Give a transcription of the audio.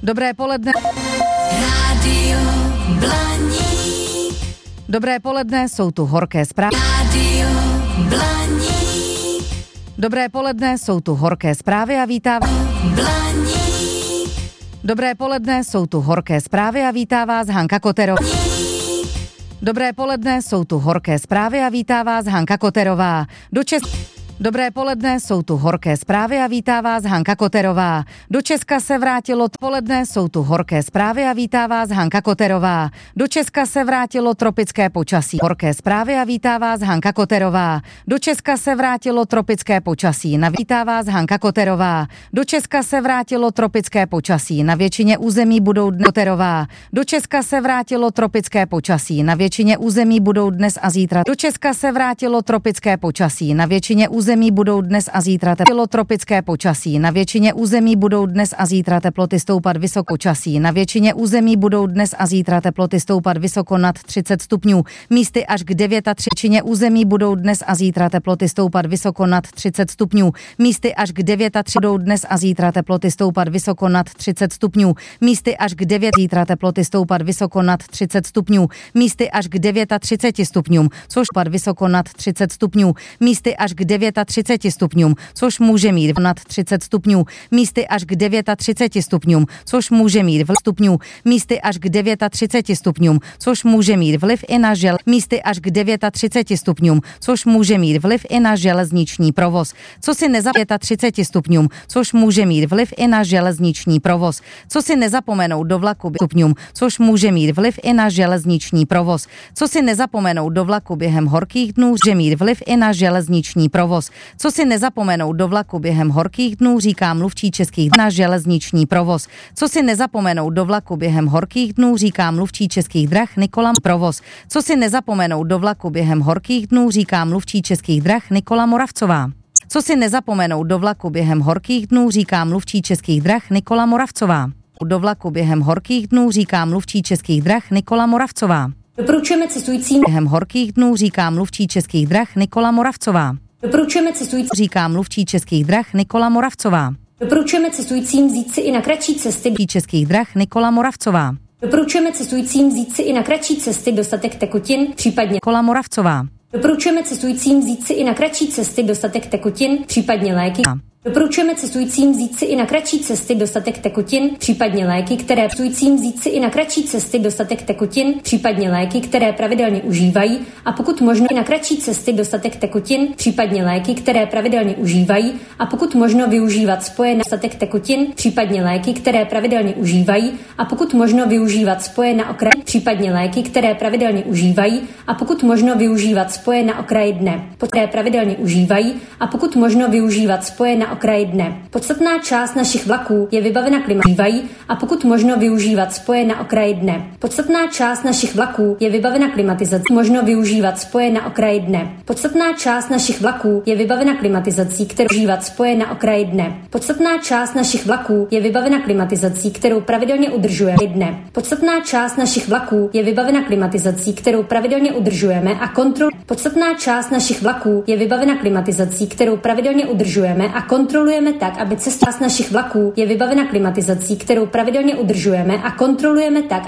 Dobré poledne. Rádio Blaník. Dobré poledne, jsou tu horké zprávy. Rádio Blaník. Dobré poledne, jsou tu horké zprávy a vítá vás. Blaník. Dobré poledne, jsou tu horké zprávy a vítá vás Hanka Koterová. Dobré poledne, jsou tu horké zprávy a vítá vás Hanka Koterová. Dobré poledne, jsou tu horké zprávy a vítá vás Hanka Koterová. Do Česka se vrátilo poledne, jsou tu horké zprávy a vítá vás Hanka Koterová. Do Česka se vrátilo tropické počasí. Horké zprávy a vítá vás Hanka Koterová. Do Česka se vrátilo tropické počasí. Vítá vás Hanka Koterová. Do Česka se vrátilo tropické počasí. Na většině území budou dnes Koterová. Do Česka se vrátilo tropické počasí. Na většině území budou dnes a zítra. Do Česka se vrátilo tropické počasí. Na většině území budou dnes a zítra tropické počasí. Na většině území budou dnes a zítra teploty stoupat vysoko počasí. Na většině území budou dnes a zítra teploty stoupat vysoko nad 30 stupňů. Místy až k 39 území budou dnes a zítra teploty stoupat vysoko nad 30 stupňů. Místy až k 39 budou dnes a zítra teploty stoupat vysoko nad 30 stupňů. Místy až k 9 zítra teploty stoupat vysoko nad 30 stupňů. Místy až k 39 stupňům, což pad vysoko nad 30 stupňů. Místy až k 30 stupňům, což může mít nad 30 stupňů, místy až k 39 stupňům, což může mít vliv stupňů, místy až k 39 stupňům, což může mít vliv i na místy až k 39 stupňům, což může mít vliv i na železniční provoz. Co si 30 stupňům, což může mít vliv i na železniční provoz. Co si nezapomenout do vlaku stupňům, což může mít vliv i na železniční provoz. Co si nezapomenout do vlaku během horkých dnů, může mít vliv i na železniční provoz. Co si nezapomenout do vlaku během horkých dnů, říká mluvčí českých na železniční provoz. Co si nezapomenout do vlaku během horkých dnů, říká mluvčí českých drah Nikola provoz. Co si nezapomenout do vlaku během horkých dnů, říká mluvčí českých drah Nikola Moravcová. Co si nezapomenout do vlaku během horkých dnů, říká mluvčí českých drah Nikola Moravcová. Do vlaku během horkých dnů, říká mluvčí českých drah Nikola Moravcová. Doporučujeme cestujícím během horkých dnů, říká mluvčí českých drah Nikola Moravcová. Doporučujeme cestujícím Říká mluvčí českých drah Nikola Moravcová. Doporučujeme cestujícím vzít si i na kratší cesty Českých drah Nikola Moravcová. Doporučujeme cestujícím vzít si i na kratší cesty dostatek tekutin, případně Nikola Moravcová. Doporučujeme cestujícím vzít si i na kratší cesty dostatek tekutin, případně léky. Doporučujeme cestujícím vzít si i na kratší cesty dostatek tekutin, případně léky, které cestujícím vzít si i na kratší cesty dostatek tekutin, případně léky, které pravidelně užívají, a pokud možno i na kratší cesty dostatek tekutin, případně léky, které pravidelně užívají, a pokud možno využívat spoje na dostatek tekutin, případně léky, které pravidelně užívají, a pokud možno využívat spoje na okraji, případně léky, které pravidelně užívají, a pokud možno využívat spoje na okraji dne, které pravidelně užívají, a pokud možno využívat spoje na okraji dne. Podstatná část našich vlaků je vybavena klimatizací a pokud možno využívat spoje na okraji dne. Podstatná část našich vlaků je vybavena klimatizací, možno využívat spoje na okraji dne. Podstatná část našich vlaků je vybavena klimatizací, kterou užívat spoje na okraji dne. Podstatná část našich vlaků je vybavena klimatizací, kterou pravidelně udržujeme dne. Podstatná část našich vlaků je vybavena klimatizací, kterou pravidelně udržujeme a kontrolujeme. Podstatná část našich vlaků je vybavena klimatizací, kterou pravidelně udržujeme a kontrolujeme tak, aby cesta z našich vlaků je vybavena klimatizací, kterou pravidelně udržujeme a kontrolujeme tak,